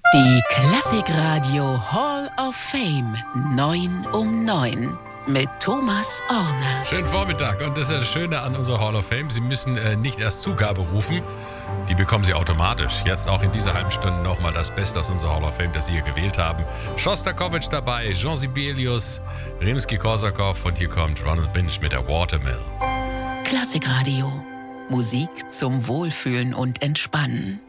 Die Klassikradio Hall of Fame 9 um 9 mit Thomas Orner. Schönen Vormittag und das ist das Schöne an unserer Hall of Fame. Sie müssen nicht erst Zugabe rufen, die bekommen Sie automatisch. Jetzt auch in dieser halben Stunde nochmal das Beste aus unserer Hall of Fame, das Sie hier gewählt haben. Shostakovich dabei, Jean Sibelius, Rimsky-Korsakow und hier kommt Ronald Binch mit der Watermill. Klassikradio. Musik zum Wohlfühlen und Entspannen.